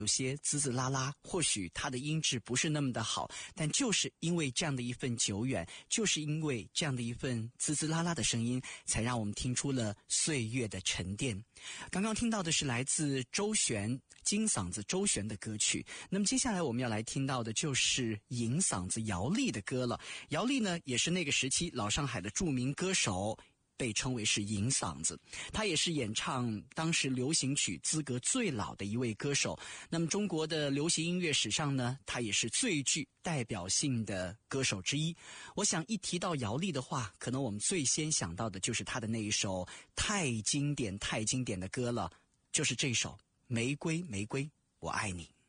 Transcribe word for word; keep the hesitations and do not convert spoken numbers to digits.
有些滋滋啦啦，或许它的音质不是那么的好，但就是因为这样的一份久远，就是因为这样的一份滋滋啦啦的声音，才让我们听出了岁月的沉淀。刚刚听到的是来自周璇，金嗓子周璇的歌曲。那么接下来我们要来听到的就是银嗓子姚丽的歌了。姚丽呢，也是那个时期老上海的著名歌手，被称为是银嗓子，他也是演唱当时流行曲资格最老的一位歌手。那么中国的流行音乐史上呢，他也是最具代表性的歌手之一。我想一提到姚丽的话，可能我们最先想到的就是他的那一首太经典太经典的歌了，就是这首《玫瑰玫瑰我爱你》。